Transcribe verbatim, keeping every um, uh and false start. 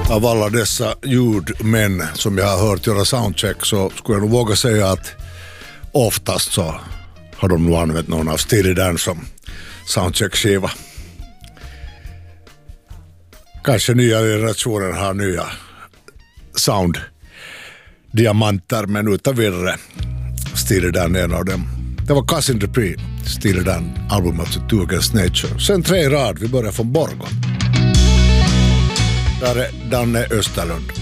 Av alla dessa ljudmän som jag har hört göra soundcheck så skulle jag nog våga säga att oftast så har de nog använt någon av Steely Dan som soundcheck-skiva. Kanske nya generationer har nya sound-diamanter, men utan vidare Steely Dan är en av dem. Det var Cousin Dupree, Steely Dan, albumet Two Against Nature. Sen tre rad, vi börjar från Borgå. Där är Danne Österlund.